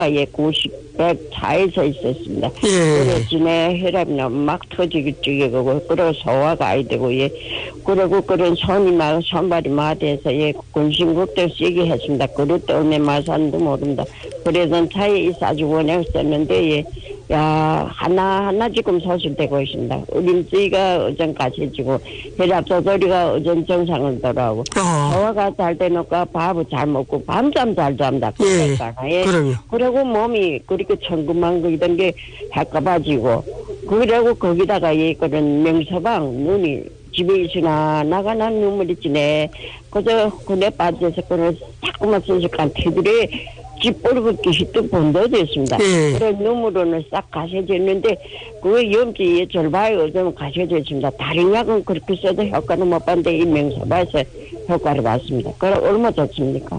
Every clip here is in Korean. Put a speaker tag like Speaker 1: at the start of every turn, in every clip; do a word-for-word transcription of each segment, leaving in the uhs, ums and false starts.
Speaker 1: 예, 구십, 백 차에서 있었습니다.
Speaker 2: 예.
Speaker 1: 그래, 진해 혈압이 막 터지기 찌개고, 그리고 소화가 아이 되고, 예. 그리고 그런 손이 막, 손발이 마대해서, 예, 군신국도 쓰게 했습니다. 그릇도 얼마 마산도 모른다. 그래서 차에 이 사주원에 썼는데, 예. 야, 하나하나 지금 소실되고 있습니다. 우림지가 어전 가시지고, 혈압 조절이가 어전 정상을 돌아오고,
Speaker 2: 어.
Speaker 1: 소화가 잘 되니까 밥을 잘 먹고, 밤잠 잘 잡니다.
Speaker 2: 예.
Speaker 1: 예.
Speaker 2: 그럼요.
Speaker 1: 그리고 몸이 그렇게 천근만근이던 게 헷가봐지고, 그리고 거기다가 예, 그런 명서방, 눈이 집에 있으나 나가난 눈물이 지네. 그저 군에 빠져서 그런 자꾸만 순식간 테두리에 찌뿌르고 기시도 본도됐습니다.
Speaker 2: 예.
Speaker 1: 그런 눈물로는 싹 가셔졌는데 그 염지의 절반이 좀 가셔졌습니다. 다른 약은 그렇게 써도 효과는 못 봤는데 이 명서방에서 효과를 봤습니다. 그럼 얼마 좋습니까?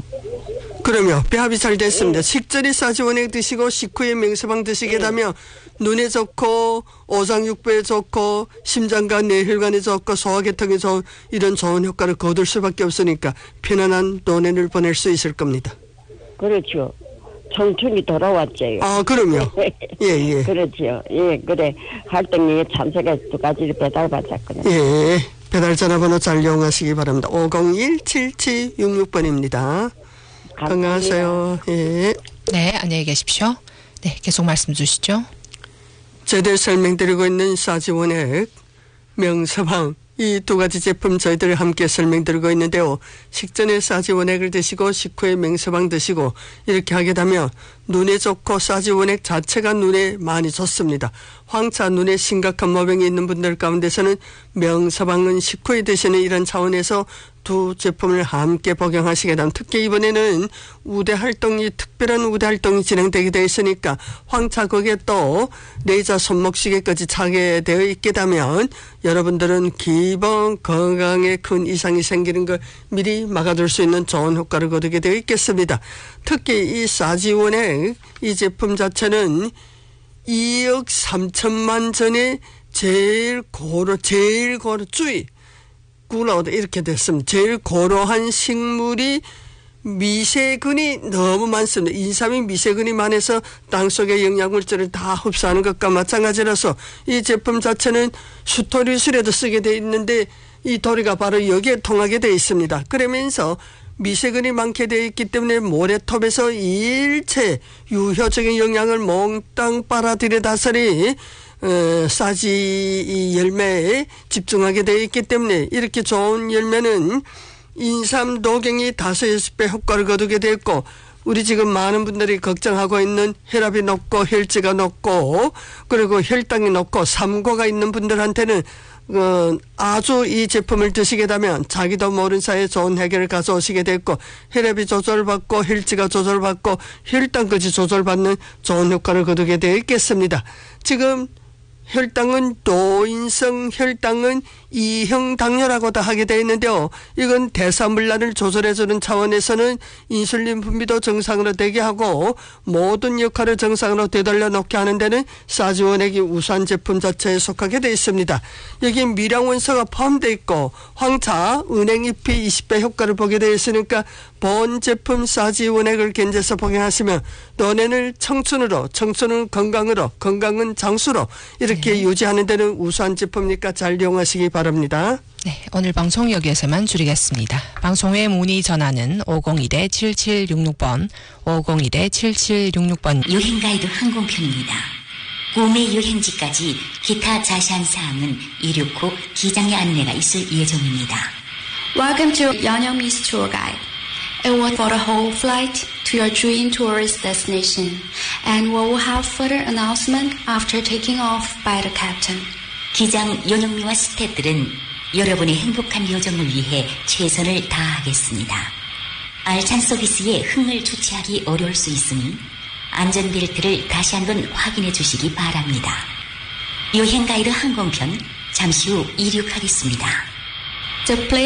Speaker 2: 그러면 배합이 잘 됐습니다.
Speaker 1: 예.
Speaker 2: 식전에 사지원액 드시고 식후에 맹서방 드시게 되면 눈에 좋고 오장육부에 좋고 심장과 뇌혈관에 좋고 소화계통에 좋은 이런 좋은 효과를 거둘 수밖에 없으니까 편안한 노년을 보낼 수 있을 겁니다.
Speaker 1: 그렇죠. 청춘이 돌아왔죠.
Speaker 2: 아, 그럼요. 예, 예.
Speaker 1: 그렇죠. 예, 그래. 활동에 참석해서 두 가지를 배달받았거든요.
Speaker 2: 예. 배달 전화번호 잘 이용하시기 바랍니다. 오공일 칠칠육육 번입니다. 건강하세요. 예.
Speaker 3: 네, 안녕히 계십시오. 네, 계속 말씀 주시죠.
Speaker 2: 제대로 설명드리고 있는 사지원액, 명서방 이 두 가지 제품 저희들 함께 설명드리고 있는데요. 식전에 사지원액을 드시고 식후에 명서방 드시고 이렇게 하게 되면 눈에 좋고 사지원액 자체가 눈에 많이 좋습니다. 황차 눈에 심각한 모병이 있는 분들 가운데서는 명서방은 식후에 드시는 이런 차원에서 두 제품을 함께 복용하시게 되면 특히 이번에는 우대 활동이 특별한 우대 활동이 진행되게 되어 있으니까 황차 거기에 또 레이저 손목시계까지 차게 되어 있게 되면 여러분들은 기본 건강에 큰 이상이 생기는 걸 미리 막아둘 수 있는 좋은 효과를 거두게 되어 있겠습니다. 특히 이 사지원액 이 제품 자체는 이억 삼천만 전에 제일 고로 제일 고로 주의 구로 이렇게 됐습니다. 제일 고로한 식물이 미세균이 너무 많습니다. 인삼이 미세균이 많아서 땅속의 영양물질을 다 흡수하는 것과 마찬가지라서 이 제품 자체는 수토리술에도 쓰게 되어 있는데 이 도리가 바로 여기에 통하게 되어 있습니다. 그러면서 미세균이 많게 되어 있기 때문에 모래톱에서 일체 유효적인 영양을 몽땅 빨아들여 다스리 어, 사지 열매에 집중하게 되어 있기 때문에 이렇게 좋은 열매는 인삼 도경이 다섯 여섯 배 효과를 거두게 되었고 우리 지금 많은 분들이 걱정하고 있는 혈압이 높고 혈脂가 높고 그리고 혈당이 높고 삼고가 있는 분들한테는 어, 아주 이 제품을 드시게 되면 자기도 모르는 사이에 좋은 해결을 가져오시게 됐고 혈압이 조절받고 혈脂가 조절받고 혈당까지 조절받는 좋은 효과를 거두게 되어 있겠습니다. 지금 혈당은 노인성 혈당은 이형 당뇨라고도 하게 되어 있는데요. 이건 대사물란을 조절해주는 차원에서는 인슐린 분비도 정상으로 되게 하고 모든 역할을 정상으로 되돌려 놓게 하는 데는 사지원액이 우수한 제품 자체에 속하게 되어 있습니다. 여기 미량원소가 포함되어 있고 황차, 은행잎이 이십 배 효과를 보게 되어 있으니까 본 제품 사지원액을 견제해서 복용하시면 노년을 청춘으로, 청춘은 건강으로, 건강은 장수로 이렇게 네. 유지하는 데는 우수한 제품이니까 잘 이용하시기 바랍니다.
Speaker 3: 네, 오늘 방송 여기에서만 줄이겠습니다. 방송 외 문의 전화는 오공일 칠칠육육 번, 오공일 칠칠육육 번.
Speaker 4: 여행가이드 항공편입니다. 꿈의 여행지까지 기타 자세한 사항은 이륙 후 기장의 안내가 있을 예정입니다.
Speaker 5: Welcome to Yeonyeong-mi's tour guide. And one for the whole flight to your dream tourist destination. And we will have further announcement after taking off by the captain.
Speaker 4: 기장 연영미와 스태프들은 여러분의 행복한 여정을 위해 최선을 다하겠습니다. 알찬 서비스에 흥을 주체하기 어려울 수 있으니 안전벨트를 다시 한번 확인해 주시기 바랍니다. 여행 가이드 항공편 잠시 후 이륙하겠습니다.
Speaker 5: The